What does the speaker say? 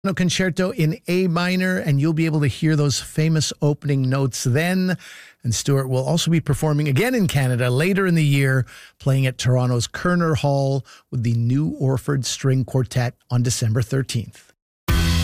Concerto in A minor, and you'll be able to hear those famous opening notes then. And Stuart will also be performing again in Canada later in the year, playing at Toronto's Kerner Hall with the New Orford String Quartet on December 13th.